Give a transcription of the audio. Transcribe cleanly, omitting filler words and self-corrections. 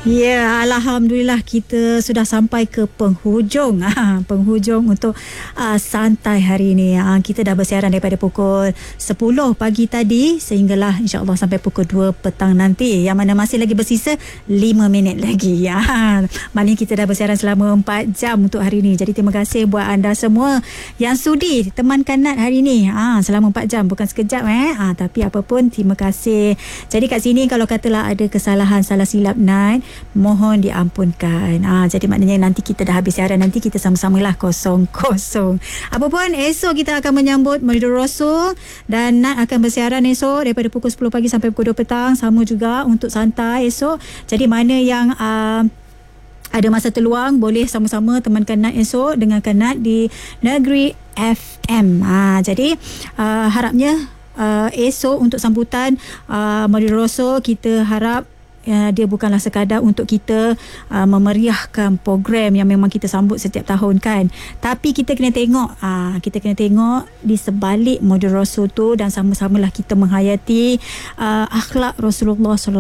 Ya, Alhamdulillah kita sudah sampai ke penghujung penghujung untuk santai hari ini. Kita dah bersiaran daripada pukul 10 pagi tadi sehinggalah insya-Allah sampai pukul 2 petang nanti. Yang mana masih lagi bersisa 5 minit lagi. Maknanya kita dah bersiaran selama 4 jam untuk hari ini. Jadi terima kasih buat anda semua yang sudi temankan Nat hari ini. Selama 4 jam, bukan sekejap tapi apapun terima kasih. Jadi kat sini kalau katalah ada kesalahan, salah silap Nat, mohon diampunkan. Jadi maknanya nanti kita dah habis siaran, nanti kita sama-samalah kosong-kosong. Apapun, esok kita akan menyambut Maulidul Rasul dan Nat akan bersiaran esok daripada pukul 10 pagi sampai pukul 2 petang. Sama juga untuk santai esok. Jadi mana yang ada masa terluang, boleh sama-sama temankan Nat esok, dengarkan Nat di Negeri FM. Jadi harapnya esok untuk sambutan Maulidul Rasul, kita harap dia bukanlah sekadar untuk kita memeriahkan program yang memang kita sambut setiap tahun kan, tapi kita kena tengok di sebalik Maulidul Rasul tu, dan sama-samalah kita menghayati akhlak Rasulullah SAW